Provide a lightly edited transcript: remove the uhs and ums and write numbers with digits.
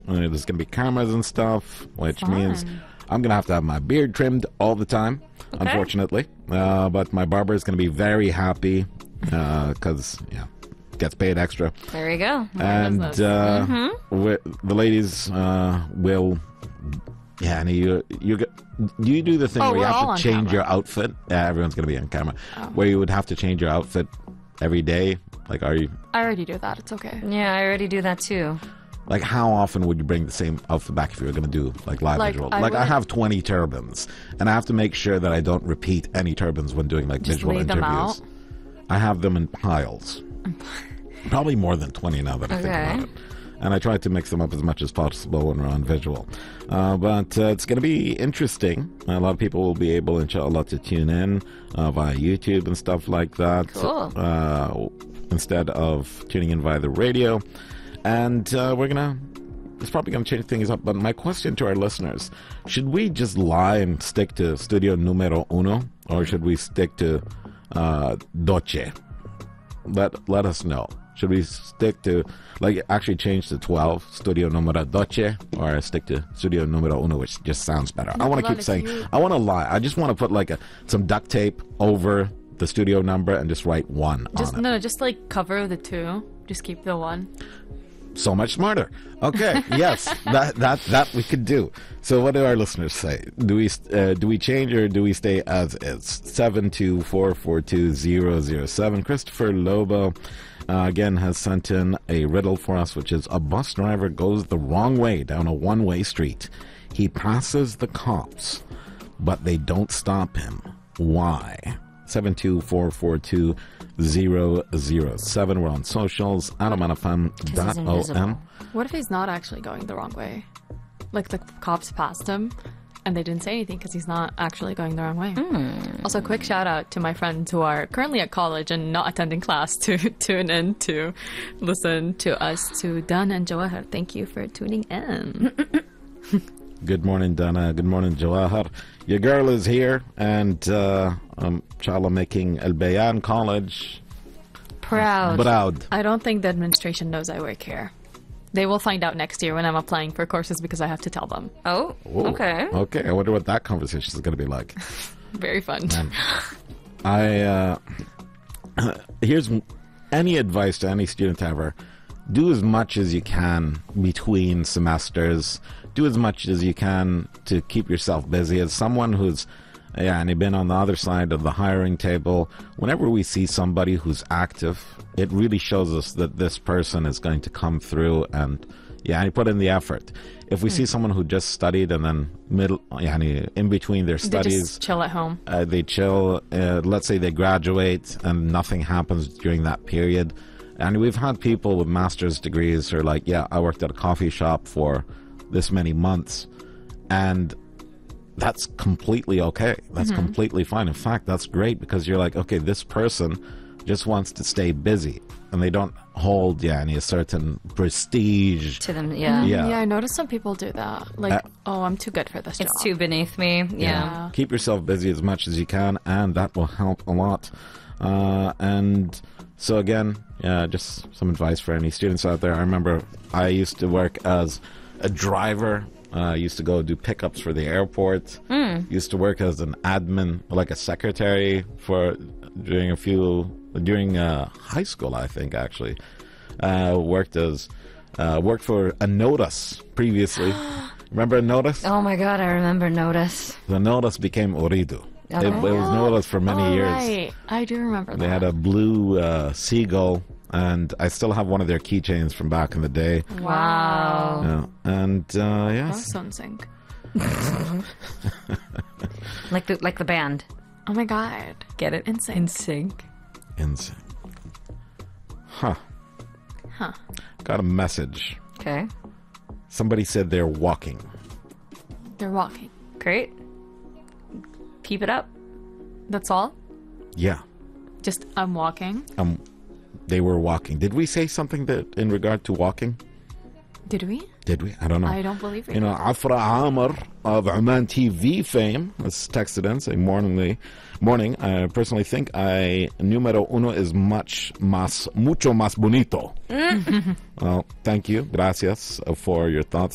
There's going to be cameras and stuff, which means I'm going to have my beard trimmed all the time, unfortunately. But my barber is going to be very happy because, gets paid extra. There you go. And the ladies will... Yeah, and you do the thing where you have to change your outfit. Yeah, everyone's going to be on camera. Where you would have to change your outfit every day. Like, are you... I already do that. It's okay. Yeah, I already do that too. Like, how often would you bring the same outfit back if you were going to do, like, live visual? I have 20 turbans, and I have to make sure that I don't repeat any turbans when doing, like, visual interviews. Them out. I have them in piles. Probably more than 20 now that I think about it. And I try to mix them up as much as possible when we're on visual. But it's going to be interesting. A lot of people will be able, inshallah, to tune in via YouTube and stuff like that. Cool. Instead of tuning in via the radio. And it's probably going to change things up. But my question to our listeners, should we just lie and stick to Studio Numero Uno? Or should we stick to Doce? Let us know. Should we stick to, like, actually change to 12, Studio Numero Doce, or stick to Studio Numero Uno, which just sounds better? I want to keep saying, I want to lie. I just want to put, like, some duct tape over the studio number and just write 1 on it. No, just, like, cover the 2. Just keep the 1. So much smarter. Okay, yes, that we could do. So what do our listeners say? Do we change or do we stay as is? 724420007. Christopher Lobo again has sent in a riddle for us, which is: a bus driver goes the wrong way down a one-way street. He passes the cops, but they don't stop him. Why? 724420007. We're on socials. AdamandFam.om. What if he's not actually going the wrong way? Like, the cops passed him and they didn't say anything because he's not actually going the wrong way. Also, quick shout out to my friends who are currently at college and not attending class to tune in to listen to us, to Dana and Jawahar. Thank you for tuning in. Good morning, Dana. Good morning, Jawahar. Your girl is here, and inshallah making Al Bayan College proud. I don't think the administration knows I work here. They will find out next year when I'm applying for courses because I have to tell them. Oh, okay. Okay, I wonder what that conversation is going to be like. Very fun. Here's any advice to any student ever. Do as much as you can between semesters. Do as much as you can to keep yourself busy. As someone who's been on the other side of the hiring table, whenever we see somebody who's active, it really shows us that this person is going to come through and put in the effort. If we see someone who just studied and then in between their studies, they just chill at home. They chill. Let's say they graduate and nothing happens during that period. And we've had people with master's degrees who are like, I worked at a coffee shop for this many months, and that's completely okay. That's completely fine. In fact, that's great because you're like, okay, this person just wants to stay busy, and they don't hold a certain prestige to them. I noticed some people do that. Like, I'm too good for this job. It's too beneath me. Yeah. Keep yourself busy as much as you can, and that will help a lot. And so again, just some advice for any students out there. I remember I used to work as a driver. Used to go do pickups for the airport. Used to work as an admin, like a secretary during high school, I think, actually. Worked for a Notice previously. Remember a Notice? Oh my God, I remember Notice. The Notice became Uridu. It was Notice for many years. Right. I do remember that. They had a blue seagull, and I still have one of their keychains from back in the day. Wow. And yes. That's on sync. like the band. Oh my God. Get it? In sync. In sync. Huh. Got a message. Okay. Somebody said they're walking. They're walking. Great. Keep it up. That's all? Yeah. Just, I'm walking? They were walking. Did we say something that in regard to walking? Did we? I don't know. I don't believe it. Afra Amr of Oman TV fame has texted in saying, morning, I personally think numero uno is mucho más bonito. Well, thank you. Gracias for your thoughts.